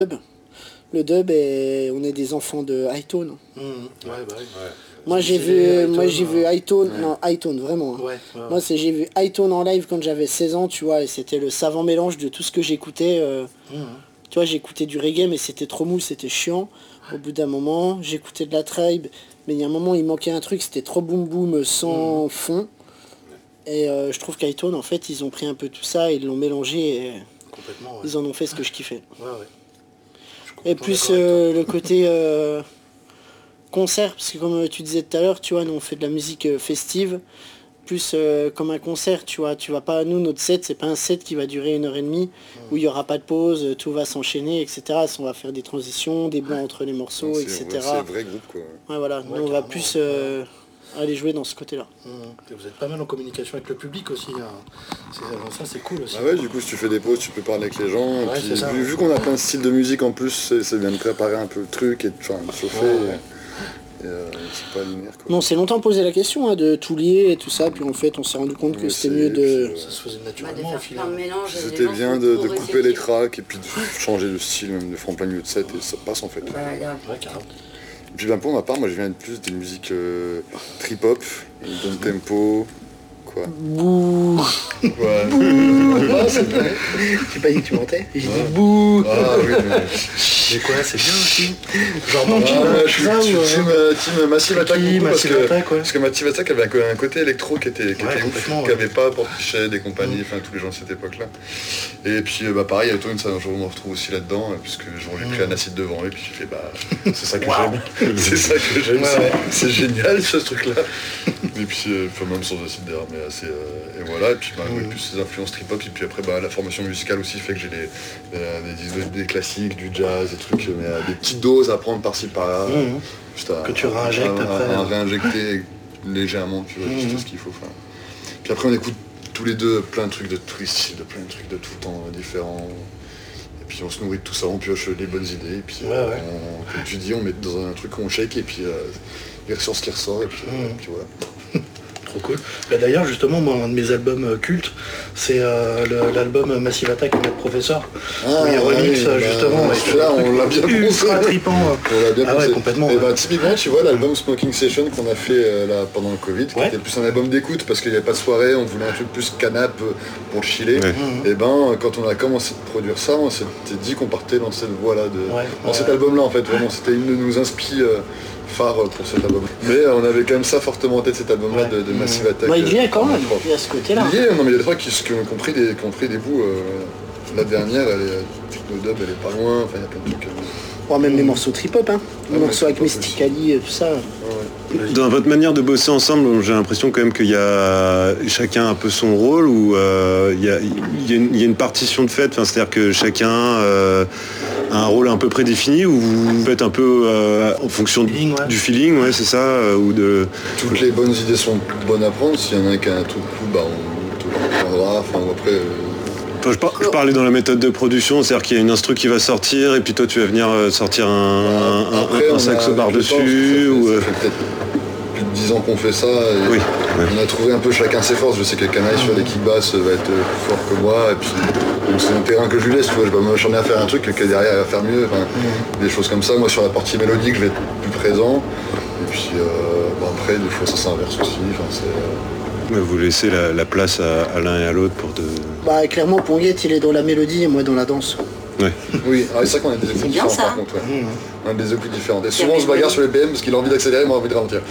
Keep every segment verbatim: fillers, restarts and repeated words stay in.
dub. Le dub, est... on est des enfants de Hightone. Mmh. Ouais, bah oui. Ouais. Moi j'ai vu, moi j'ai vu Hightone, ouais. non Hightone vraiment. Hein. Ouais, ouais, moi c'est j'ai vu Hightone en live quand j'avais seize ans, tu vois, et c'était le savant mélange de tout ce que j'écoutais. Euh, mmh. Tu vois, j'écoutais du reggae, mais c'était trop mou, c'était chiant. Au bout d'un moment, j'écoutais de la tribe, mais il y a un moment il manquait un truc, c'était trop boum boum sans mmh. fond. Et euh, je trouve qu'Hightone, en fait, ils ont pris un peu tout ça, ils l'ont mélangé et complètement, ouais. Ils en ont fait ce que je kiffais. Ouais, ouais. Et plus euh, le côté euh, concert, parce que comme tu disais tout à l'heure, tu vois, nous on fait de la musique euh, festive, plus euh, comme un concert, tu vois, tu vas pas, nous notre set, c'est pas un set qui va durer une heure et demie, mmh. où il y aura pas de pause, tout va s'enchaîner, et cetera. On va faire des transitions, des blancs entre les morceaux, c'est, et cetera. Ouais, c'est un vrai groupe, quoi. Ouais, voilà, ouais, nous on va plus euh, aller jouer dans ce côté-là. Mmh. Vous êtes pas mal en communication avec le public aussi, hein. c'est, ça c'est cool aussi. Ah ouais, du coup si tu fais des pauses, tu peux parler avec les gens, ouais, et puis, ça, vu, ouais. vu qu'on a plein de styles de musique en plus, c'est, c'est bien de préparer un peu le truc, et enfin de chauffer. Ouais, ouais. Et, euh, c'est pas linéaire, quoi. Non, on s'est longtemps posé la question hein, de tout lier et tout ça, puis en fait on s'est rendu compte que ouais, c'était mieux de... Ça se faisait naturellement bah, au final. C'était bien de, de couper les tracks et puis de changer de style, même de faire en plein milieu de set, et ça passe en fait. Ouais, ouais, ouais carrément. Et puis ben, pour ma part, moi je viens de plus des musiques euh, trip-hop, down tempo, quoi. Bouh. Ouais. Bouh. Ah, c'est vrai. J'ai pas dit que tu mentais. J'ai ouais. dit bouh. Ah oui, mais... Et quoi, c'est bien aussi. Genre ah, ouais, je suis team, euh, team Massive Attack beaucoup parce que, Attack, ouais. parce que Massive Attack avait un, un côté électro qui était, qui ouais, était ouf, ouais. qui avait pas Portichet et compagnie, enfin mmh. tous les gens de cette époque-là. Et puis bah pareil, Hightone, ça un jour on me retrouve aussi là-dedans, puisque genre, j'ai pris un acide devant et puis j'ai fait bah c'est ça que j'aime. C'est ça que j'aime, ouais, ouais. c'est génial ce truc-là. Et puis euh, enfin, même sans acide d'ailleurs, mais assez euh, et voilà, et puis bah, mmh. plus ces influences trip-hop, et puis après bah la formation musicale aussi fait que j'ai des, euh, des, des classiques, du jazz, des trucs, mais euh, des petites doses à prendre par-ci par-là. Mmh. Juste à, que tu réinjectes à, après. À, à réinjecter légèrement, tu vois, mmh. juste ce qu'il faut. Enfin. Puis après on écoute tous les deux plein de trucs de twist, de plein de trucs de tout temps différents. Et puis on se nourrit de tout ça, on pioche les bonnes idées, et puis ouais, euh, ouais. On, comme tu dis, on met dans un truc qu'on shake, et puis euh, il ressort ce qui ressort, et puis, mmh. et puis voilà. Trop cool. Bah d'ailleurs justement moi un de mes albums euh, cultes c'est euh, le, l'album Massive Attack et Maître Professeur. Ah, il remix oui, bah, justement. Là on l'a bien ultra trippant. On l'a bien ah pensé. Ouais, complètement. Et ouais. bah typiquement tu vois l'album Smoking Session qu'on a fait euh, là pendant le Covid, qui ouais. était plus un album d'écoute parce qu'il n'y avait pas de soirée, on voulait un truc plus canap pour chiller. Ouais. Mmh. Et ben quand on a commencé de produire ça, on s'était dit qu'on partait dans cette voie-là de. Ouais. Dans ouais. cet album-là en fait, vraiment c'était une de nos inspi euh, phare pour cet album. Mais euh, on avait quand même ça fortement en tête, cet album-là ouais. de, de Massive Attack. Bah, il vient quand même, il y a ce côté-là. Il y a, non mais il y a des trucs qui, qui, ont pris des, qui ont pris des bouts. Euh, la dernière, elle est techno dub, elle est pas loin, enfin il y a plein de trucs. Euh... Oh, même les morceaux trip-hop, hein. Les ah, morceaux avec Mystically, tout ça. Ouais, ouais. Dans votre manière de bosser ensemble, j'ai l'impression quand même qu'il y a chacun un peu son rôle, ou euh, il, y a, il, y a une, il y a une partition de fait, c'est-à-dire que chacun euh, a un rôle un peu prédéfini, ou vous faites un peu euh, en fonction feeling, ouais. du feeling, ouais, c'est ça, euh, ou de... Toutes les bonnes idées sont bonnes à prendre, s'il y en a un qui a un truc cool, bah on te le prendra, enfin après... Euh... Enfin, je, par, je parlais dans la méthode de production, c'est-à-dire qu'il y a une instru qui va sortir et puis toi tu vas venir sortir un, Après, un, un saxo par-dessus ou... Ça fait peut-être plus de dix ans qu'on fait ça et oui, ouais. On a trouvé un peu chacun ses forces. Je sais que Canaille sur les kick basses va être plus fort que moi et puis donc c'est un terrain que je lui laisse, tu vois, je vais m'acharner à faire un truc que derrière il va faire mieux, enfin, mmh. des choses comme ça. Moi sur la partie mélodique je vais être plus présent et puis euh, bon, après des fois ça s'inverse aussi, enfin, c'est... Vous laissez la, la place à, à l'un et à l'autre pour de... Bah clairement Ponguette il est dans la mélodie et moi dans la danse. Ouais. Oui, ah, c'est ça qu'on a des écoutes différents ça. Par contre. Ouais. Mmh. On a des écoutes différentes. Et souvent on se bagarre sur les B M parce qu'il a envie d'accélérer, moi j'ai envie de ralentir.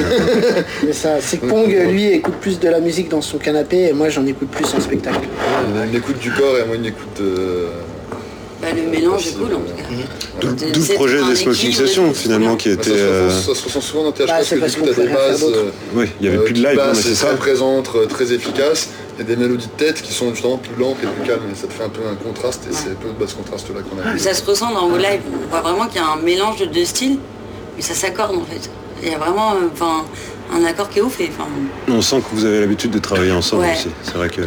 Mais ça, c'est que Pong lui écoute plus de la musique dans son canapé et moi j'en écoute plus en spectacle. Il a une écoute du corps et moi une écoute... Euh... Bah, le mélange est cool en tout cas. D'où de, le projet des Smoking Sessions finalement qui était... Euh... Ça, ça se ressent souvent dans T H P bah, parce que parce du coup t'as des bases... Euh, oui, il n'y avait euh, plus de live, mais c'est ça. Très présente, très efficace. Il y a des mélodies de tête qui sont justement plus lentes et plus calmes et ça te fait un peu un contraste et ouais. c'est un peu de ce contraste là qu'on a. Mais ça se ressent dans vos lives, on voit vraiment qu'il y a un mélange de deux styles, mais ça s'accorde en fait. Il y a vraiment enfin, un accord qui est ouf et enfin... On sent que vous avez l'habitude de travailler ensemble ouais. aussi, c'est vrai que...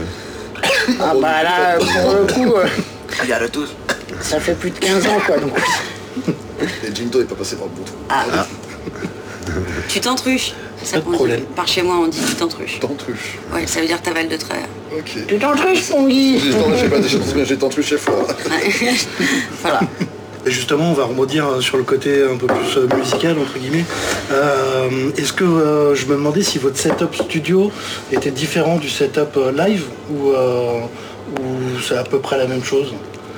Ah bah là, pour le coup... Euh... Il y a le tous. Ça fait plus de quinze ans quoi donc... Et Ginto est pas passé par le bout. Ah, ah. Tu t'entruches. Pas de problème. Par chez moi, on dit tu t'entruches. T'entruches. Ouais, ça veut dire t'avales de travers. Ok. Tu t'entruches, Pongui. J'ai t'entruché fort. Voilà. justement, on va rebondir sur le côté un peu plus musical, entre guillemets. Euh, est-ce que euh, je me demandais si votre setup studio était différent du setup euh, live ou, euh, ou c'est à peu près la même chose?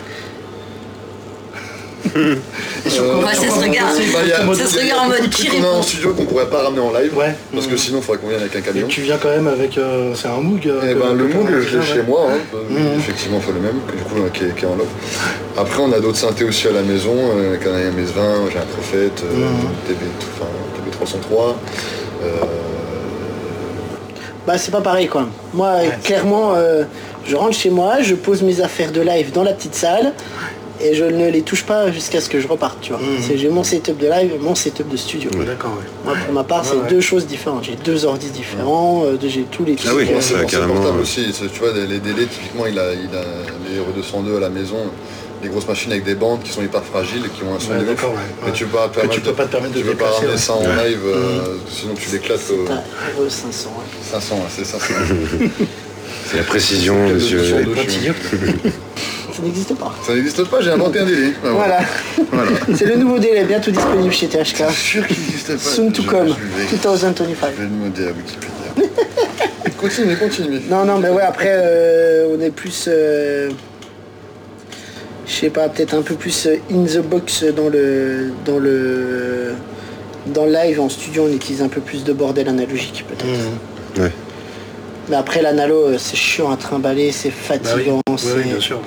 Et sur euh, quoi, ça se regarde, bah, ça se regarde en mode tiré. On a en studio qu'on pourrait pas ramener en live, ouais. parce que sinon il faudrait qu'on vienne avec un camion. Et tu viens quand même avec, euh, c'est un Moog euh, eh ben, le Moog, je l'ai chez moi, hein. mmh. Effectivement, il faut le même, du coup, qui est, qui est en lobe. Après, on a d'autres synthés aussi à la maison, euh, un M S vingt, j'ai un Prophète, euh, mmh. T B, enfin, T B trois cent trois. Euh... Bah c'est pas pareil quoi. Moi, ouais, clairement, euh, je rentre chez moi, je pose mes affaires de live dans la petite salle. Et je ne les touche pas jusqu'à ce que je reparte, tu vois. Mmh. C'est, j'ai mon setup de live et mon setup de studio. Ouais, d'accord, ouais. Moi, pour ma part, ouais, c'est ouais. deux choses différentes. J'ai deux ordis différents, euh, j'ai tous les trucs. Ah oui, euh, c'est carrément. Portable aussi. Tu vois, les délais, typiquement, il a, il a les Euro deux cent deux à la maison, des grosses machines avec des bandes qui sont hyper fragiles et qui ont un son ouais, de ouf. Ouais. Mais tu peux pas, permettre, tu peux pas te permettre de tu peux pas ramener ça en ouais. live, euh, mmh. sinon tu l'éclates. C'est un Euro cinq cents. Ouais. cinq cents, c'est ça. C'est la précision, monsieur. Ça n'existe pas. Ça n'existe pas, j'ai inventé un délai. Ah, voilà. voilà. C'est le nouveau délai, bientôt disponible chez T H K. Je suis sûr qu'il n'existe pas. Soon to come, deux mille vingt-cinq. Je vais demander à Wikipédia. Continue, continue. Non, non, mais ouais, après, euh, on est plus... Euh, je sais pas, peut-être un peu plus in the box dans le... Dans le... Dans le live, en studio, on utilise un peu plus de bordel analogique, peut-être. Mmh. Ouais. Mais après, l'analo, c'est chiant à trimballer, c'est fatigant. Bah oui. c'est... Oui, bien sûr.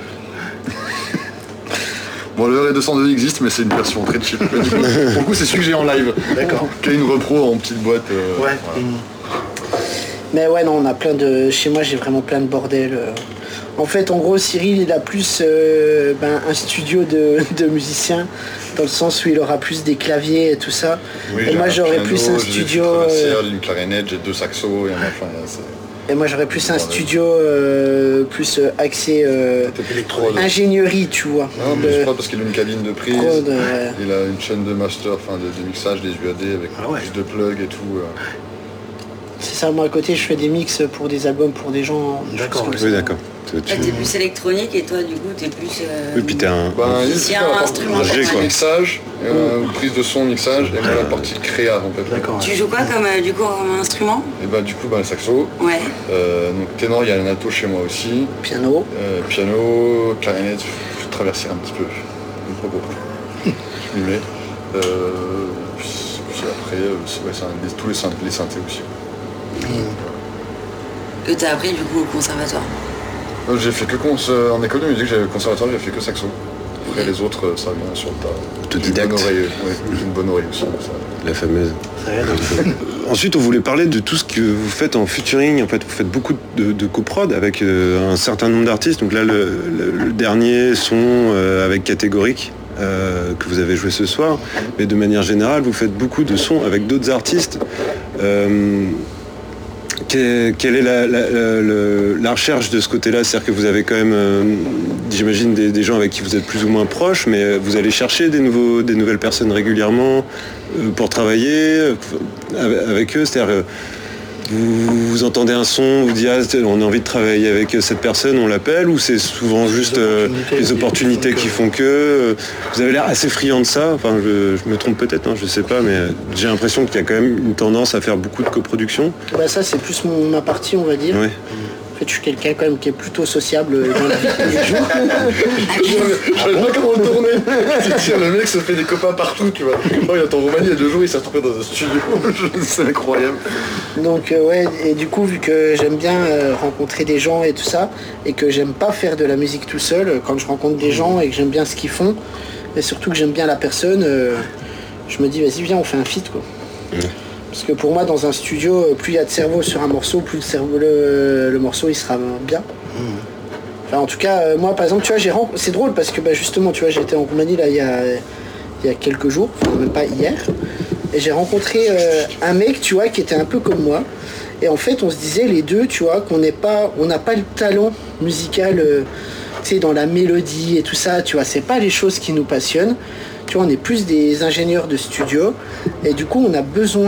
Bon, le R deux cent deux existe, mais c'est une version très cheap. Pour le coup, c'est celui que j'ai en live. D'accord. Qui a une repro en petite boîte. Euh, ouais. Voilà. Mmh. Mais ouais, non, on a plein de... Chez moi, j'ai vraiment plein de bordel. En fait, en gros, Cyril, il a plus euh, ben, un studio de, de musicien, dans le sens où il aura plus des claviers et tout ça. Oui, et moi, j'aurais piano, plus un studio... Euh... une clarinette, j'ai deux saxos, et un enfin, c'est... Et moi j'aurais plus un studio euh, plus euh, axé euh, ingénierie, tu vois. Non, mais je crois parce qu'il a une cabine de prise, prod, euh... il a une chaîne de master, enfin de, de mixage, des U A D avec ah ouais. plus de plugs et tout. Euh. C'est ça, moi à côté je fais des mix pour des albums, pour des gens. D'accord, oui, d'accord. Tu... Ah, t'es plus électronique et toi du coup t'es plus... Euh... Oui, puis t'es un... Ben, musicien, instrument. Un mixage, euh, mmh. prise de son, mixage, et moi la partie créa en fait. D'accord. Tu joues quoi comme euh, du coup comme instrument? Et bah du coup bah, le saxo. Ouais. Euh, donc ténor, il y a un alto chez moi aussi. Piano. Euh, piano, clarinette, je traverser un petit peu. Je m'y mets. Euh, puis, puis après, euh, ouais, c'est un, tous les, synth, les synthés aussi. Mmh. Que t'as appris du coup au conservatoire? euh, J'ai fait que cons, euh, en école de musique, j'ai conservatoire, j'ai fait que saxo. Après les autres, ça vient sur le tas. Autodidacte. Une bonne oreille, ouais, une bonne oreille aussi. Ça. La fameuse. Ensuite, on voulait parler de tout ce que vous faites en featuring. En fait, vous faites beaucoup de, de coprod avec euh, un certain nombre d'artistes. Donc là, le, le, le dernier son euh, avec Catégorique euh, que vous avez joué ce soir. Mais de manière générale, vous faites beaucoup de sons avec d'autres artistes. Euh, Quelle est la, la, la, la recherche de ce côté-là? C'est-à-dire que vous avez quand même, euh, j'imagine, des, des gens avec qui vous êtes plus ou moins proches, mais vous allez chercher des, nouveaux, des nouvelles personnes régulièrement euh, pour travailler euh, avec eux. C'est-à-dire, euh, vous, vous entendez un son, vous dites ah, on a envie de travailler avec cette personne, on l'appelle, ou c'est souvent juste euh, les opportunités qui font que... Euh, vous avez l'air assez friand de ça, enfin je, je me trompe peut-être, hein, je sais pas, mais j'ai l'impression qu'il y a quand même une tendance à faire beaucoup de coproduction. Bah ça c'est plus mon, ma partie on va dire. Ouais. En fait je suis quelqu'un quand même qui est plutôt sociable dans la vie de tous les jours. Je savais pas comment le tourner. Tiens, le mec se fait des copains partout, tu vois. Oh, il est en Roumanie il y a deux jours, il s'est retrouvé dans un studio. C'est incroyable. Donc euh, ouais, et du coup vu que j'aime bien euh, rencontrer des gens et tout ça, et que j'aime pas faire de la musique tout seul, quand je rencontre des gens et que j'aime bien ce qu'ils font, et surtout que j'aime bien la personne, euh, je me dis vas-y viens on fait un feat quoi. Mmh. Parce que pour moi dans un studio, plus il y a de cerveau sur un morceau, plus le, cerveau, le, le morceau il sera bien. Mmh. Enfin en tout cas euh, moi par exemple tu vois j'ai rencontré, c'est drôle parce que bah, justement tu vois j'étais en Roumanie là il y a, il y a quelques jours, enfin même pas hier, et j'ai rencontré euh, un mec tu vois qui était un peu comme moi. Et en fait on se disait les deux tu vois qu'on n'est pas, on n'a pas le talent musical euh, tu sais dans la mélodie et tout ça, tu vois, c'est pas les choses qui nous passionnent. Tu vois, on est plus des ingénieurs de studio et du coup on a besoin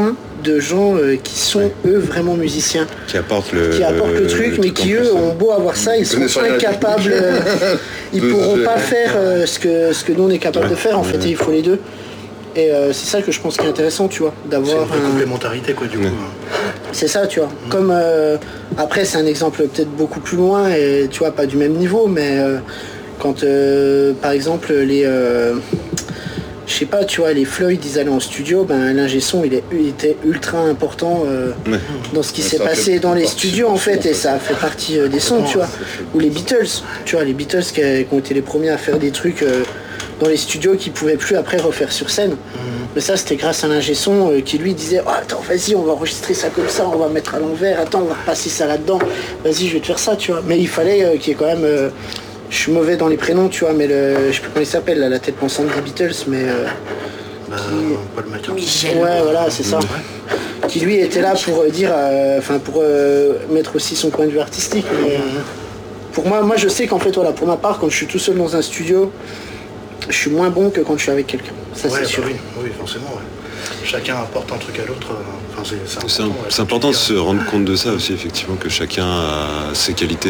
de gens euh, qui sont ouais. eux vraiment musiciens. Qui apportent le, qui apportent le, le truc, le mais qui eux ont beau avoir ça, ils seront incapables. Euh, ils pourront pas faire euh, ce, que, ce que nous on est capable ouais. de faire en ouais. fait, et il faut les deux. Et euh, c'est ça que je pense qui est intéressant, tu vois, d'avoir c'est une un... complémentarité quoi du coup. C'est ça, tu vois. Mmh. Comme euh, après c'est un exemple peut-être beaucoup plus loin et tu vois pas du même niveau, mais euh, quand euh, par exemple les euh, je sais pas, tu vois, les Floyd ils allaient en studio, ben l'ingé son il, est, il était ultra important euh, ouais. dans ce qui ouais, s'est passé dans les studios en fait, en fait, et ça fait partie euh, des sons, tu vois. Ou les Beatles, tu vois, les Beatles qui, qui ont été les premiers à faire des trucs euh, dans les studios qu'ils pouvaient plus après refaire sur scène. Mmh. Mais ça c'était grâce à l'ingé son euh, qui lui disait oh, attends vas-y on va enregistrer ça comme ça, on va mettre à l'envers, attends on va repasser ça là-dedans, vas-y je vais te faire ça, tu vois. Mais il fallait euh, qu'il y ait quand même euh, je suis mauvais dans les prénoms, tu vois, mais le, je sais plus comment il s'appelle, là, la tête pensante des Beatles, mais euh, bah, qui... Michel. Ouais, voilà, c'est ça. Ouais. Qui lui était là pour euh, dire, enfin euh, pour euh, mettre aussi son point de vue artistique. Mais, euh, pour moi, moi je sais qu'en fait, voilà, pour ma part, quand je suis tout seul dans un studio, je suis moins bon que quand je suis avec quelqu'un. Ça ouais, c'est sûr. Bah oui, oui, forcément. Ouais. Chacun apporte un truc à l'autre. Enfin, c'est, c'est important, c'est, un, ouais, c'est important de se rendre compte de ça aussi, effectivement, que chacun a ses qualités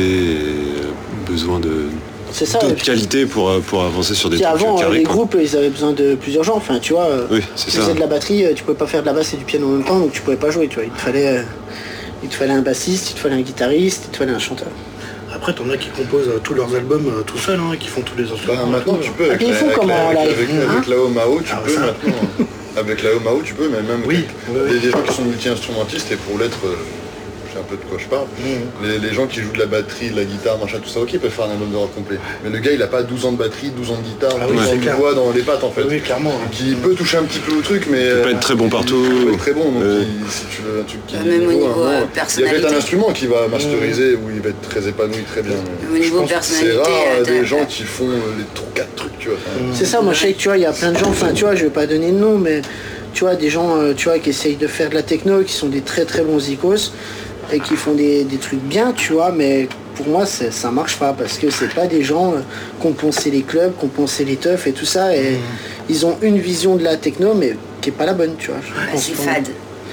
et besoin de c'est ça, d'autres qualités pour, pour avancer sur des trucs avant, carrés. Les quoi. groupes, ils avaient besoin de plusieurs gens. Enfin, tu vois, oui, c'est tu ça. faisais de la batterie, tu pouvais pas faire de la basse et du piano en même temps, donc tu pouvais pas jouer. Tu vois, il te fallait, il te fallait un bassiste, il te fallait un guitariste, il te fallait un chanteur. Après, t'en as qui composent euh, tous leurs albums euh, tout seuls, hein, qui font tous les instruments. Bah, maintenant, tu peux. Avec, ah, avec, comment, la, avec, avec, hein avec la Omao, tu ah, peux ça. maintenant. Avec la Omao, tu peux, mais même oui, avec, oui, des, des gens qui sont multi-instrumentistes et pour l'être, euh, je sais un peu de quoi je parle. Mmh. Les, les gens qui jouent de la batterie, de la guitare, machin, tout ça, ok, ils peuvent faire un album de rock complet. Mais le gars, il a pas douze ans de batterie, douze ans de guitare, ah, douze oui, ans de voix dans les pattes en fait. Oui, clairement. Hein. Qui peut toucher un petit peu au truc, mais. Il peut pas être très bon partout. Il peut être très bon, donc euh... il, si tu veux un truc qui. Même au niveau, niveau euh, personnalité. Il y a peut-être un instrument qui va masteriser mmh. où il va être très épanoui, très bien. Au niveau personnalité. C'est rare euh, des gens qui font les quatre trucs, tu vois. Mmh. C'est ça, moi je sais que tu vois, il y a plein de gens, enfin tu vois, je vais pas donner de nom, mais tu vois, des gens euh, tu vois, qui essayent de faire de la techno, qui sont des très très bons icos et qui font des, des trucs bien, tu vois, mais pour moi c'est, ça marche pas parce que c'est pas des gens euh, qui ont poncé les clubs, qui ont poncé les teufs et tout ça, et mmh. ils ont une vision de la techno mais qui est pas la bonne, tu vois. Bah, c'est fade.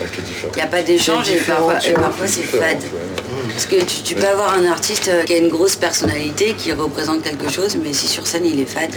Il n'y a pas d'échange et parfois, et parfois c'est fade. Parce que tu, tu peux avoir un artiste qui a une grosse personnalité, qui représente quelque chose, mais si sur scène il est fade.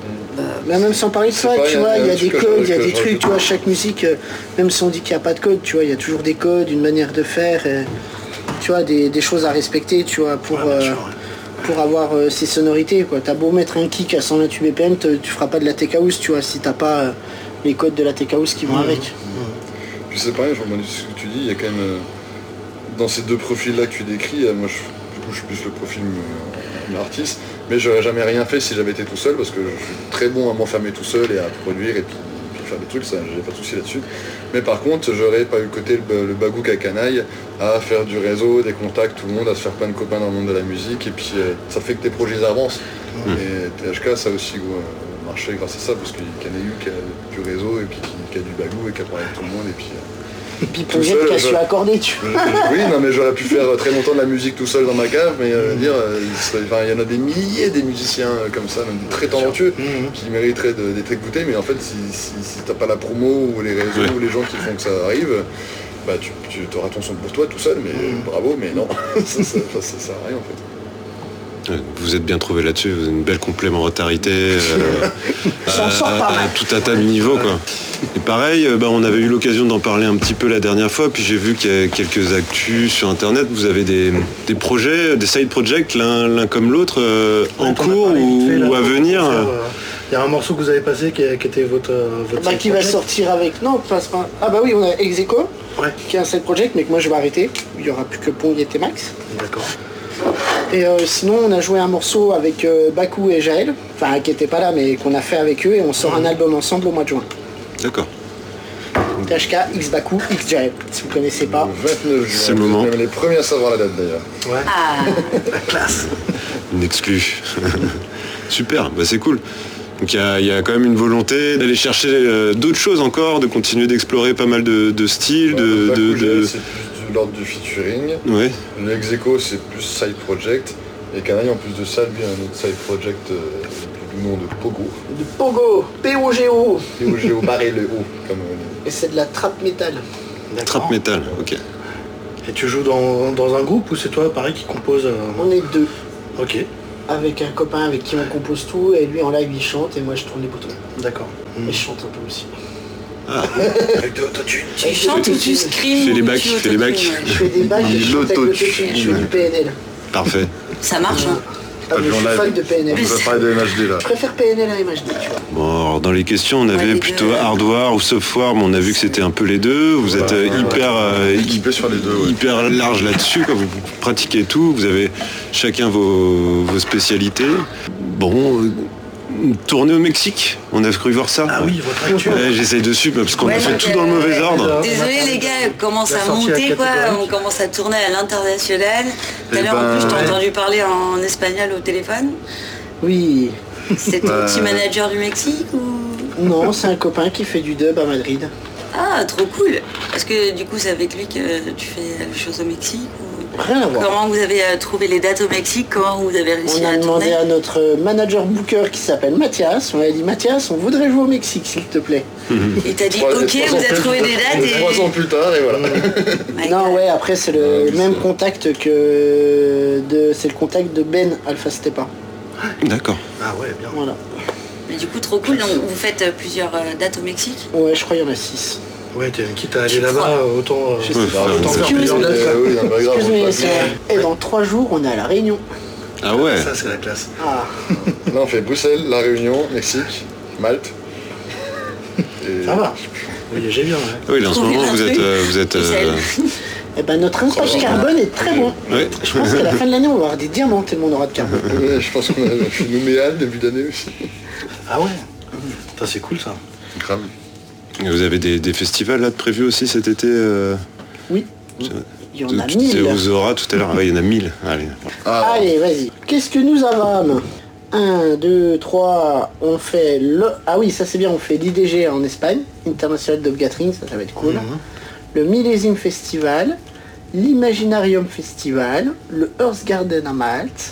Bah, même sans parler de ça, tu vois, il y a des codes, il y a des trucs, tu vois, chaque musique, même si on dit qu'il n'y a pas de code, tu vois, il y a toujours des codes, une manière de faire, et, tu vois, des, des choses à respecter, tu vois, pour, ouais, euh, sûr, ouais. pour avoir euh, ces sonorités, quoi. T'as beau mettre un kick à cent vingt-huit B P M, tu feras pas de la tech house, tu vois, si t'as pas euh, les codes de la tech house qui vont mmh, avec. Mmh. Puis c'est pareil, je rebondis sur ce que tu dis, il y a quand même, euh, dans ces deux profils-là que tu décris, euh, moi je, du coup je suis plus le profil euh, artiste, mais j'aurais jamais rien fait si j'avais été tout seul, parce que je suis très bon à m'enfermer tout seul et à produire et puis, puis faire des trucs, ça j'ai pas de souci là-dessus. Mais par contre, j'aurais pas eu le côté le, le bagouk à canaille, à faire du réseau, des contacts, tout le monde, à se faire plein de copains dans le monde de la musique, et puis euh, ça fait que tes projets avancent. Mmh. Et T H K, ça a aussi euh, marché grâce à ça, parce qu'il y en a eu qui a du réseau, et puis qui, qui a du bagou, et qui a parlé avec tout le monde, et puis... Euh, Et puis pour qui a su accorder, tu vois. Oui, non, mais j'aurais pu faire très longtemps de la musique tout seul dans ma cave, mais euh, dire, euh, il, serait, enfin, il y en a des milliers des musiciens euh, comme ça, même très talentueux, mmh. qui mériteraient de, d'être écoutés, mais en fait, si, si, si t'as pas la promo ou les réseaux oui. ou les gens qui font que ça arrive, bah tu, tu auras ton son pour toi tout seul, mais mmh. bravo, mais non, ça, ça, ça, ça sert à rien en fait. Vous êtes bien trouvé là-dessus, vous avez une belle complémentarité euh, à, à, à tout un tas de niveaux, quoi. Et pareil, bah, on avait eu l'occasion d'en parler un petit peu la dernière fois, puis j'ai vu qu'il y a quelques actus sur internet, vous avez des, des projets, des side projects, l'un, l'un comme l'autre, euh, en cours ou, ou à venir. Il y a un morceau que vous avez passé qui, qui était votre, votre bah, qui va sortir avec... Non, pas, pas... Ah bah oui, on a Execo, ouais. qui est un side project, mais que moi je vais arrêter. Il n'y aura plus que Pong et T-Max. D'accord. Et euh, sinon on a joué un morceau avec euh, Bakou et Jaël, enfin qui n'étaient pas là mais qu'on a fait avec eux, et on sort mmh. un album ensemble au mois de juin. D'accord. T H K, X Bakou, X Jaël, si vous ne connaissez pas. Le vingt-neuf juin, c'est le moment. Même les premiers à savoir la date d'ailleurs. Ouais. Ah. La classe. Une exclue. Super, bah c'est cool. Donc il y, y a quand même une volonté d'aller chercher euh, d'autres choses encore, de continuer d'explorer pas mal de, de styles, ouais, de... de, de... C'est plus de l'ordre du featuring. Ouais. Le Execo c'est plus side project. Et Canaille en plus de ça, lui un autre side project euh, du nom de Pogo. De Pogo, P O G O. P O G O, barré le O, comme on dit. Et c'est de la trap métal. Trap metal, ok. Et tu joues dans, dans un groupe ou c'est toi, pareil, qui compose euh... On est deux. Ok. Avec un copain avec qui on compose tout, et lui en live il chante, et moi je tourne les boutons. D'accord. Et je chante un peu aussi. Ah. Avec de l'autotune. Tu chantes ou tu screams? Fais les bacs, tu fais les bacs. autotunes, Je fais des bacs et je chante avec l'autotune, je fais du P N L. Parfait. Ça marche, hein? Ah, mais je suis fan de P N L. On va parler de M H D là. Je préfère P N L à M H D, tu vois. Bon, alors, dans les questions, on avait Ouais, les plutôt deux. hardware ou software, mais on a vu que c'était un peu les deux. Vous êtes euh, ouais, hyper, euh, Équipé sur les deux, ouais. hyper large là-dessus, quoi. Vous pratiquez tout, vous avez chacun vos, vos spécialités. Bon, euh, tournée au Mexique, on a cru voir ça. Ah oui, votre actu. Ouais, j'essaye de suivre parce qu'on Ouais, a fait donc, tout dans le mauvais euh, ordre. Désolé les gars, on commence La à sortie monter à quoi, catégorique. on commence à tourner à l'international. Tout à Eh l'heure en ben, plus je t'ai ouais. entendu parler en espagnol au téléphone. Oui. C'est ton Bah, petit manager du Mexique ou... Non, c'est un copain qui fait du dub à Madrid. Ah trop cool. Est-ce que du coup c'est avec lui que tu fais la chose au Mexique ou... Rien à voir. Comment vous avez euh, trouvé les dates au Mexique? Comment vous avez réussi On a à demandé tourner? à notre manager booker qui s'appelle Mathias, on a dit Mathias, on voudrait jouer au Mexique s'il te plaît. Il t'a dit Trois- ok, trois vous ans avez plus- trouvé des dates et... Trois ans plus tard, et voilà. My Non God. ouais, après c'est le Ouais, même c'est- contact que de c'est le contact de Ben Alpha Stepa. D'accord. Ah ouais, bien. Voilà. Mais du coup trop cool, donc vous faites euh, plusieurs euh, dates au Mexique? Ouais, je crois qu'il y en a six. Ouais, t'es quitte à aller Tu là-bas, crois euh, autant, euh, Je sais autant pas. faire Excuse plusieurs me. dates. Euh, oui, non, bah, grave, Excuse on moi, va c'est- pas- et dans trois jours on est à La Réunion. Ah ouais. Ça, c'est la classe. Ah, Là, on fait Bruxelles, La Réunion, Mexique, Malte. Et- Ça va. Oui, j'ai bien, ouais. Oui, là, en ce Trouver moment, un vous êtes... truc. euh, vous êtes euh, et ben notre impact carbone est très bon. ouais. Je pense qu'à la fin de l'année on va avoir des diamants tellement on aura de carbone. Ouais, je pense qu'on a fait Nouméa début d'année aussi. Ah ouais. Ça, c'est cool, ça. Grave. Vous avez des, des festivals là de prévus aussi cet été euh, Oui. Il y en a Tu disais mille. aux Aura tout à l'heure. Ah ouais, il y en a mille. Allez. Ah, Allez, vas-y. Qu'est-ce que nous avons? un, deux, trois, on fait le... Ah oui, ça c'est bien, on fait l'I D G en Espagne, International Dub Gathering, ça, ça va être cool. Mhm. Le Millésime Festival, l'Imaginarium Festival, le Earth Garden à Malte,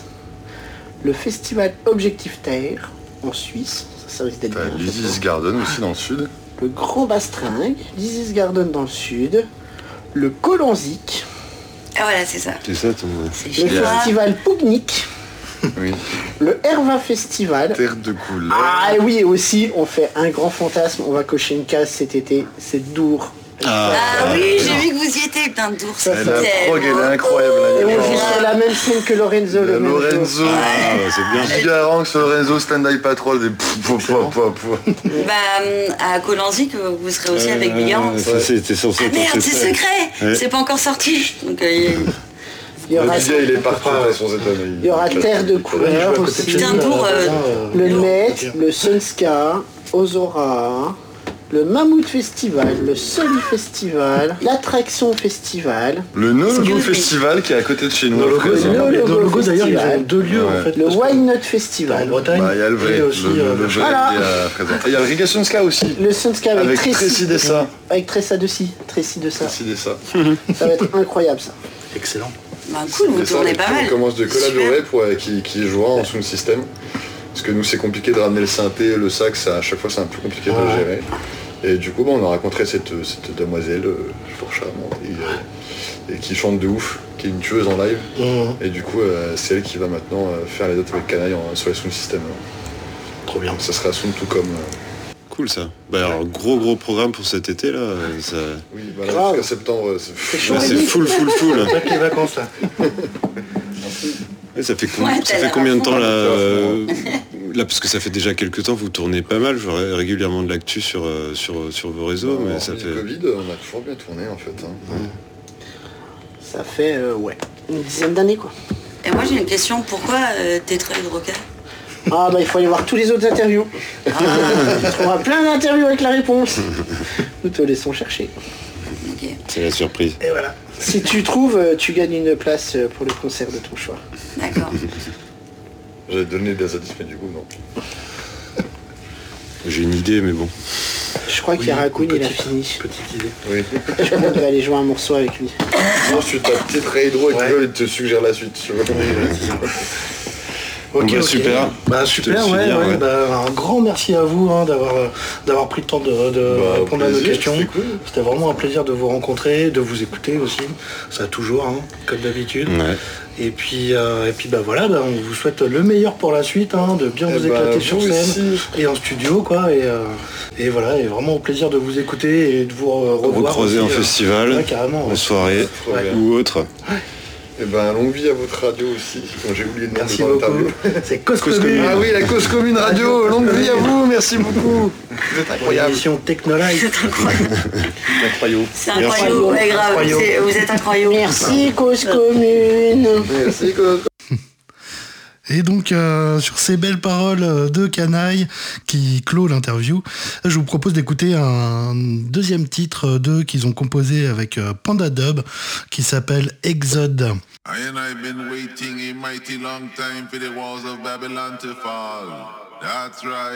le Festival Objectif Terre en Suisse, ça, ça risque d'être t'as bien. l'Isis Garden aussi dans le sud. Le Grand Bastringue, l'Isis Garden dans le sud, le Colanzic, Ah voilà, c'est ça. C'est ça ton... C'est le chinois. Festival Pougnik, Oui. le Herva Festival. Terre de couleur. Ah et oui, et aussi, on fait un grand fantasme, on va cocher une case cet été, c'est Dour. Ah, Ah oui, j'ai vu que vous y étiez, putain de d'ours. Ça, Et ça, la c'est prog, elle est tellement incroyable. Et Là, on il y a joue genre- sur la même scène que Lorenzo. il y a le même Lorenzo. jour. Ah, c'est bien. Gigarang sur Lorenzo, Stand-By Patrol, des pouf, pouf, pouf, pouf, pouf. Bah, euh, à Colanzic, vous serez aussi avec Bigan. Euh, ça, c'était censé Ah être merde, en c'est secret. secret. Ouais. C'est pas encore sorti. Donc, euh, il- Il y aura, Le gars, il est parti de son état. il y aura Terre de Ouais, je couleur vois à côté de aussi. chez Putain, nous, Dour, là, euh, là, euh, Le Lourd. Met, le Sunska, Ozora, le Mammouth Festival, le Soli Festival, l'Attraction Festival, Le No Logo Excuse me. Festival qui est à côté de chez nous. Nos logos, après, c'est- ça. No mais Logo nos logos, d'ailleurs, ils Festival. ont deux lieux, Ouais. en fait. le parce que Wine Nut t'as en Festival, Bretagne. Bah, il y a le vrai, et le, aussi, le, euh, le vrai, Voilà. il est à présent. Il y a le Reggaeton Ska aussi. le Sunska avec, Avec Tracy, Tracy Dessa. avec Tressa de si, Tracy de ça. Décidez ça. Ça va être incroyable ça. Excellent. bah, cool, vous Et ça, tournez et pas puis, mal. On commence de Super. collaborer pour euh, qui, qui jouera en sound system. Parce que nous, c'est compliqué de ramener le synthé, le sax, ça, à chaque fois, c'est un peu compliqué de Ouais. le gérer. Et du coup, bon, on a rencontré cette, cette demoiselle euh, fort charmante et, euh, et qui chante de ouf, qui est une tueuse en live. Mhm. Et du coup, euh, c'est elle qui va maintenant euh, faire les dates avec Canaille en- sur les sound system. Trop bien. Donc ça sera sound tout comme. euh, Cool ça. Bah alors gros gros programme pour cet été là. Ça... oui, voilà, Grave. jusqu'à septembre. euh, c'est- C'est chaud. Là, c'est full full full. Avec les vacances, là. Et ça fait, com- Ouais, ça t'as fait l'air combien à de fond. temps là euh, Là parce que ça fait déjà quelques temps, vous tournez pas mal, je vois régulièrement de l'actu sur, euh, sur, sur vos réseaux, mais En ça hormis fait. le Covid, on a toujours bien tourné en fait. hein. Ça fait, euh, ouais, une dizaine d'années quoi. Et moi, j'ai une question. Pourquoi euh, t'es très hydroca? Ah bah il faut aller voir tous les autres interviews. Ah, tu trouveras plein d'interviews avec la réponse. Nous te laissons chercher. Ok. C'est la surprise. Et voilà. Si tu trouves, euh, tu gagnes une place euh, pour le concert de ton choix. D'accord. J'avais donné des indices, mais du coup, non. J'ai une idée, mais bon. Je crois qu'il y a Raccoon, il a fini. Petite idée. Oui. Je crois qu'on devrait aller jouer un morceau avec lui. Sinon, tu tapes titre et hydro et Ouais. Google, il te suggère la suite. Tu vois. Ok, bah, ok. super. Bah super, ouais, dire, ouais. ouais. Bah, un grand merci à vous hein, d'avoir euh, d'avoir pris le temps de, de Bah, répondre plaisir, à nos questions. c'était cool. C'était vraiment un plaisir de vous rencontrer, de vous écouter aussi. Ça toujours, hein, comme d'habitude. Ouais. Et puis euh, et puis bah voilà, bah, on vous souhaite le meilleur pour la suite, hein, de bien Eh vous bah, éclater vous sur scène aussi. et en studio, quoi. Et, euh, et voilà, et vraiment au plaisir de vous écouter et de vous euh, revoir. Recroiser aussi, en euh, festival, ouais, carrément, en ouais. soirée Trop bien. ou autre. Et ben longue vie à votre radio aussi. Bon, j'ai oublié le nom Merci de votre beaucoup. interview. C'est Cause Cause Commune. Commune. Ah oui, la Cause Commune Radio, longue vie à vous, merci beaucoup. Vous êtes Pour incroyable. l'émission Technolife. C'est incroyable. Incroyable. C'est Merci. incroyable, ouais, grave. Incroyable. C'est- Vous êtes incroyable. Merci, Cause Commune. Merci Cause. Et donc, euh, sur ces belles paroles de Canaille qui clôt l'interview, je vous propose d'écouter un deuxième titre d'eux qu'ils ont composé avec euh, Panda Dub qui s'appelle Exode. I and I been waiting a mighty long time for the walls of Babylon to fall. That's right.